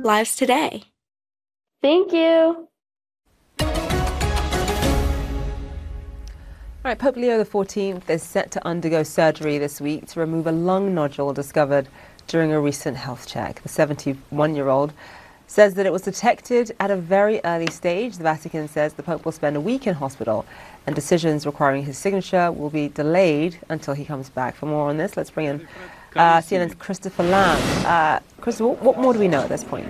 lives today. Thank you. All right, Pope Leo XIV is set to undergo surgery this week to remove a lung nodule discovered during a recent health check. The 71-year-old says that it was detected at a very early stage. The Vatican says the Pope will spend a week in hospital and decisions requiring his signature will be delayed until he comes back. For more on this, let's bring in CNN's Christopher Lamb. Christopher, what more do we know at this point?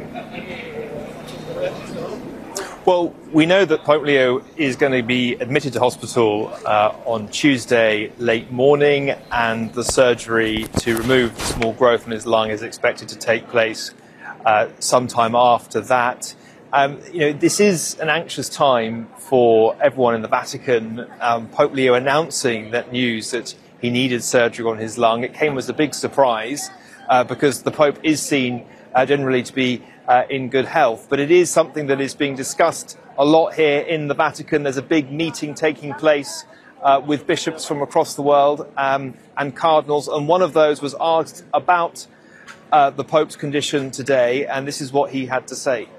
Well, we know that Pope Leo is going to be admitted to hospital on Tuesday late morning, and the surgery to remove the small growth in his lung is expected to take place sometime after that. This is an anxious time for everyone in the Vatican. Pope Leo announcing that news that he needed surgery on his lung. It came as a big surprise because the Pope is seen generally to be in good health. But it is something that is being discussed a lot here in the Vatican. There's a big meeting taking place with bishops from across the world and cardinals. And one of those was asked about the Pope's condition today. And this is what he had to say.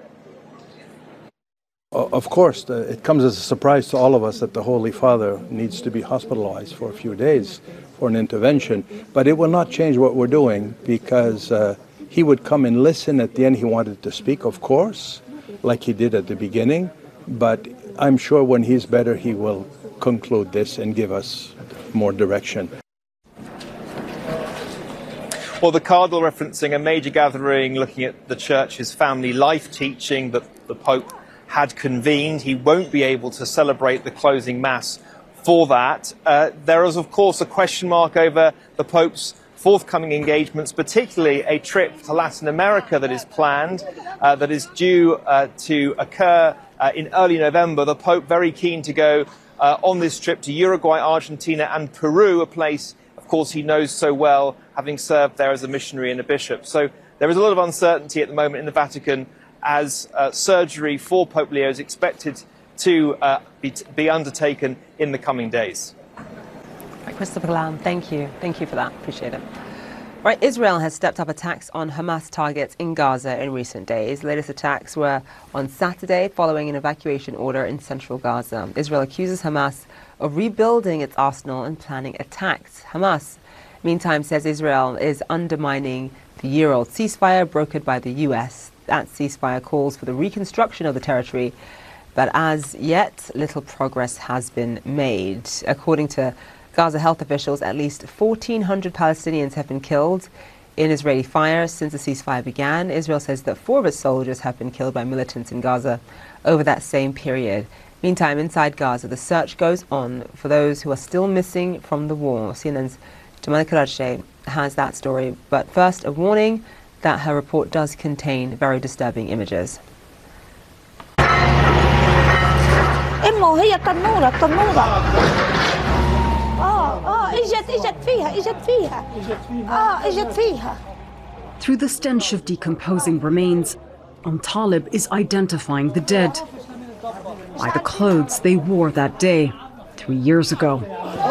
Of course, it comes as a surprise to all of us that the Holy Father needs to be hospitalized for a few days for an intervention. But it will not change what we're doing because he would come and listen. At the end, he wanted to speak, of course, like he did at the beginning. But I'm sure when he's better, he will conclude this and give us more direction. Well, the Cardinal referencing a major gathering looking at the Church's family life teaching that the Pope had convened. He won't be able to celebrate the closing Mass for that. There is, of course, a question mark over the Pope's forthcoming engagements, particularly a trip to Latin America that is planned, that is due to occur in early November. The Pope very keen to go on this trip to Uruguay, Argentina and Peru, a place, of course, he knows so well, having served there as a missionary and a bishop. So there is a lot of uncertainty at the moment in the Vatican as surgery for Pope Leo is expected to be undertaken in the coming days. Right, Christopher Lamb, thank you. Thank you for that. Appreciate it. All right, Israel has stepped up attacks on Hamas targets in Gaza in recent days. The latest attacks were on Saturday following an evacuation order in central Gaza. Israel accuses Hamas of rebuilding its arsenal and planning attacks. Hamas, meantime, says Israel is undermining the year-old ceasefire brokered by the U.S. That ceasefire calls for the reconstruction of the territory, but as yet, little progress has been made. According to Gaza health officials, at least 1,400 Palestinians have been killed in Israeli fire since the ceasefire began. Israel says that 4 of its soldiers have been killed by militants in Gaza over that same period. Meantime, inside Gaza, the search goes on for those who are still missing from the war. CNN's Jamal Karachi has that story. But first, a warning that her report does contain very disturbing images. Through the stench of decomposing remains, Talib is identifying the dead by the clothes they wore that day 3 years ago.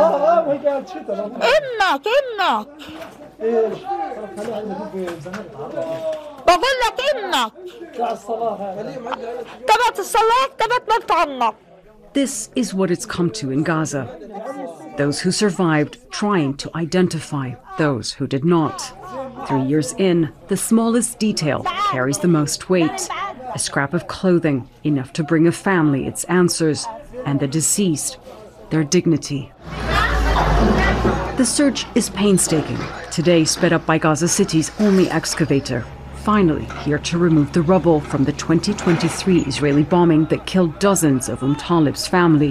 This is what it's come to in Gaza. Those who survived trying to identify those who did not. 3 years in, the smallest detail carries the most weight. A scrap of clothing, enough to bring a family its answers, and the deceased, their dignity. The search is painstaking, today sped up by Gaza City's only excavator, finally here to remove the rubble from the 2023 Israeli bombing that killed dozens of Talib's family.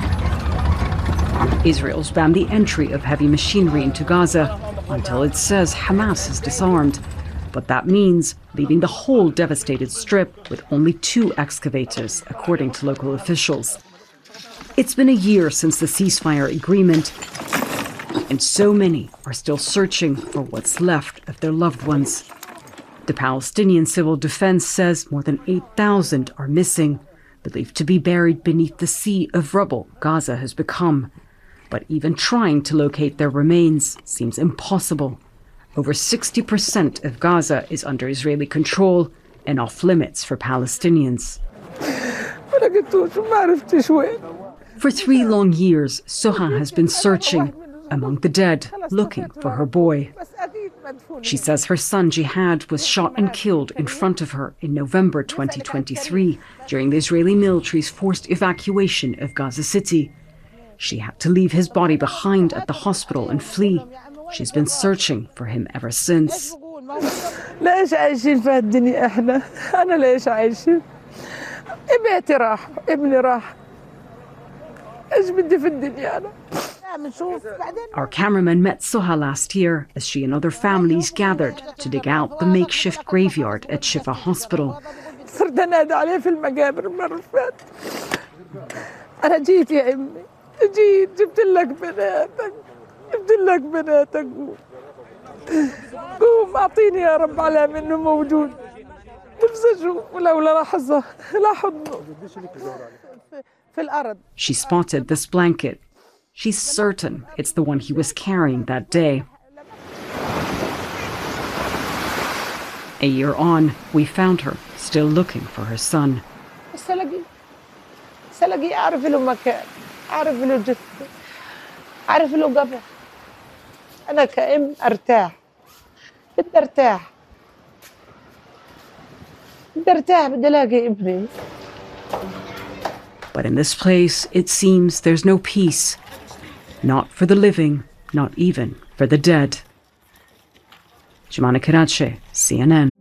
Israel's banned the entry of heavy machinery into Gaza until it says Hamas is disarmed. But that means leaving the whole devastated strip with only 2 excavators, according to local officials. It's been a year since the ceasefire agreement, and so many are still searching for what's left of their loved ones. The Palestinian Civil Defense says more than 8,000 are missing, believed to be buried beneath the sea of rubble Gaza has become. But even trying to locate their remains seems impossible. Over 60% of Gaza is under Israeli control, and off limits for Palestinians. For 3 long years, Soha has been searching among the dead, looking for her boy. She says her son Jihad was shot and killed in front of her in November 2023 during the Israeli military's forced evacuation of Gaza City. She had to leave his body behind at the hospital and flee. She's been searching for him ever since. ليش عايشين في هالدنيا احنا؟ أنا ليش عايشين؟ بيتي راح، ابني راح. إيش بدي في الدنيا أنا؟ Our cameraman met Soha last year as she and other families gathered to dig out the makeshift graveyard at Shifa Hospital. صرت أنادي عليه في المقابر المرة اللي فاتت. أنا جيت يا أمي، جيت جبت لك بناتك، جبت لك بناتك. قوم أعطيني يا رب على منه موجود. نفسي أشوف ولولا لحظة لا حضنه في الأرض. She spotted this blanket. She's certain it's the one he was carrying that day. A year on, we found her, still looking for her son. سلاقي أعرف له مكان، أعرف له جثة، أعرف له قبر. أنا كأم أرتاح، بدي أرتاح، بدي أرتاح، بدي ألاقي ابني. But in this place, it seems there's no peace. Not for the living, not even for the dead. Jumana Karachi, CNN.